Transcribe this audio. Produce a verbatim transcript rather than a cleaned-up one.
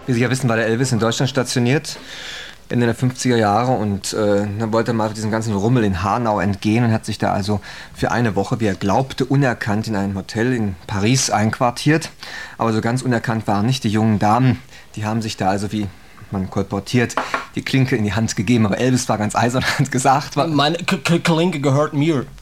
Wie Sie ja wissen, war der Elvis in Deutschland stationiert, Ende der fünfziger Jahre, und äh, dann wollte er mal diesem ganzen Rummel in Hanau entgehen und hat sich da also für eine Woche, wie er glaubte, unerkannt in einem Hotel in Paris einquartiert. Aber so ganz unerkannt waren nicht die jungen Damen. Die haben sich da also, wie man kolportiert, die Klinke in die Hand gegeben. Aber Elvis war ganz eisern und hat gesagt... Meine K K Klinke gehört mir.